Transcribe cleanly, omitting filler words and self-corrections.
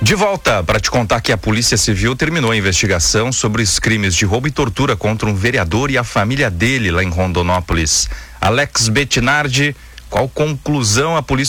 De volta para te contar que a Polícia Civil terminou a investigação sobre os crimes de roubo e tortura contra um vereador e a família dele lá em Rondonópolis. Alex Bettinardi, qual conclusão a Polícia